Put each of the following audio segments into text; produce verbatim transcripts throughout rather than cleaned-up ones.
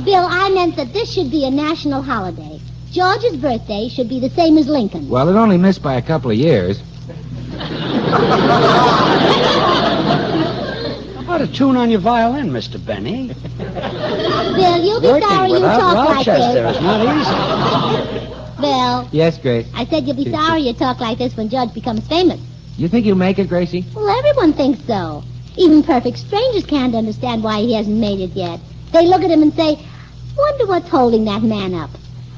Bill, I meant that this should be a national holiday. George's birthday should be the same as Lincoln's. Well, it only missed by a couple of years. How about a tune on your violin, Mister Benny? Bill, you'll be Working sorry you without talk Rochester like is not easy. this. Bill, Yes, Grace. I said you'll be sorry you talk like this when George becomes famous. You think you'll make it, Gracie? Well, everyone thinks so. Even perfect strangers can't understand why he hasn't made it yet. They look at him and say, wonder what's holding that man up.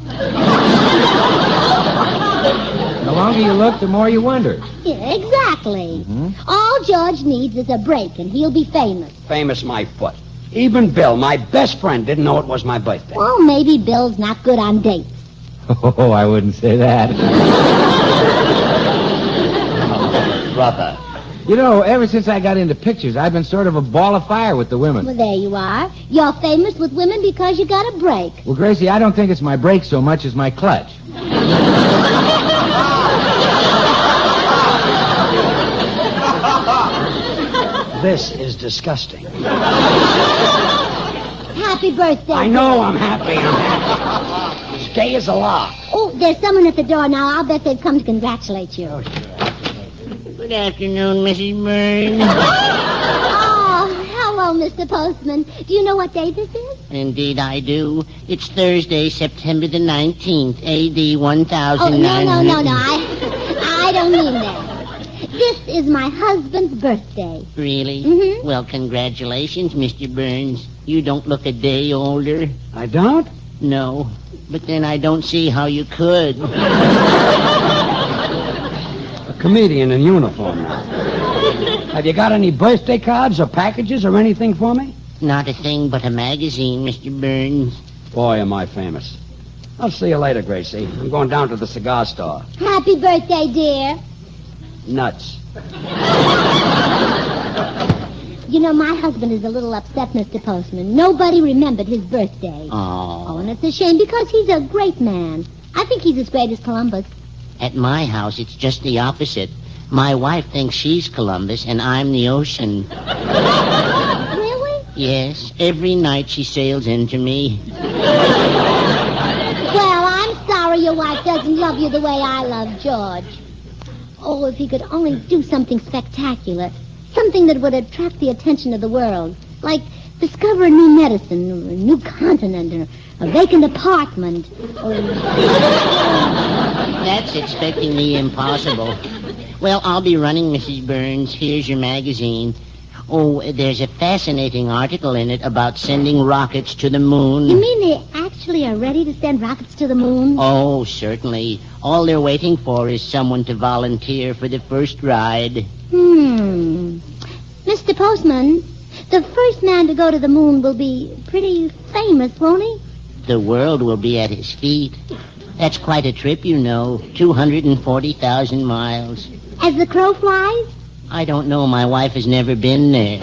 The longer you look, the more you wonder. Yeah, exactly. Mhm. All George needs is a break, and he'll be famous. Famous my foot. Even Bill, my best friend, didn't know it was my birthday. Well, maybe Bill's not good on dates. Oh, I wouldn't say that. Brother. You know, ever since I got into pictures, I've been sort of a ball of fire with the women. Well, there you are. You're famous with women because you got a break. Well, Gracie, I don't think it's my break so much as my clutch. This is disgusting. Happy birthday. I know I'm happy. I'm happy. As gay as a lark. Oh, there's someone at the door now. I'll bet they've come to congratulate you. Good afternoon, Missus Burns. Oh, hello, Mister Postman. Do you know what day this is? Indeed, I do. It's Thursday, September the nineteenth, A D one Oh, thousand no, nine hundred. no, no, no. I, I don't mean that. This is my husband's birthday. Really? Mhm. Well, congratulations, Mister Burns. You don't look a day older. I don't? No. But then I don't see how you could. A comedian in uniform now. Have you got any birthday cards or packages or anything for me? Not a thing but a magazine, Mister Burns. Boy, am I famous. I'll see you later, Gracie. I'm going down to the cigar store. Happy birthday, dear. Nuts. You know, my husband is a little upset, Mister Postman. Nobody remembered his birthday. Oh. Oh, and it's a shame because he's a great man. I think he's as great as Columbus. At my house, it's just the opposite. My wife thinks she's Columbus, and I'm the ocean. Really? Yes, every night she sails into me. Well, I'm sorry your wife doesn't love you the way I love George. Oh, if he could only do something spectacular. Something that would attract the attention of the world. Like discover a new medicine, or a new continent, or a vacant apartment. Or... That's expecting the impossible. Well, I'll be running, Missus Burns. Here's your magazine. Oh, there's a fascinating article in it about sending rockets to the moon. You mean they actually are ready to send rockets to the moon? Oh, certainly. All they're waiting for is someone to volunteer for the first ride. Hmm. Mister Postman, the first man to go to the moon will be pretty famous, won't he? The world will be at his feet. That's quite a trip, you know. two hundred forty thousand miles. As the crow flies? I don't know. My wife has never been there.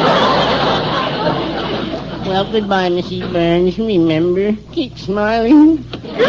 Well, goodbye, Missus Burns. Remember, keep smiling.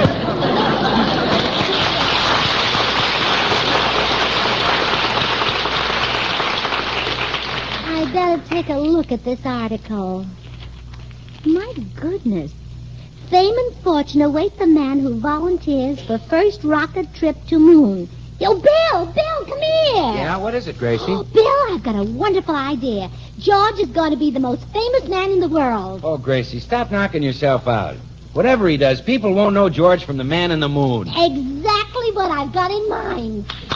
I better take a look at this article. My goodness. Fame and fortune await the man who volunteers for first rocket trip to moon. Yo, Bill! Bill, come here! Yeah, what is it, Gracie? Oh, Bill, I've got a wonderful idea. George is going to be the most famous man in the world. Oh, Gracie, stop knocking yourself out. Whatever he does, people won't know George from the man in the moon. Exactly what I've got in mind.